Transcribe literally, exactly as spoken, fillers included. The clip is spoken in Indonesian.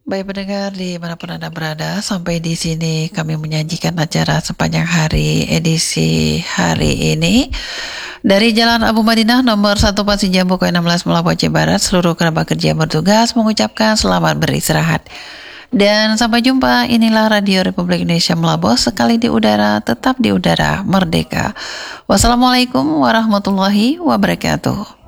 Baik pendengar dimanapun Anda berada, sampai di sini kami menyajikan acara sepanjang hari edisi hari ini dari Jalan Abu Madinah nomor satu Pasir Jambu K enam belas Melabuh Aceh Barat. Seluruh kerabat kerja yang bertugas mengucapkan selamat beristirahat. Dan sampai jumpa, inilah Radio Republik Indonesia Melabuh, sekali di udara, tetap di udara, merdeka. Wassalamualaikum warahmatullahi wabarakatuh.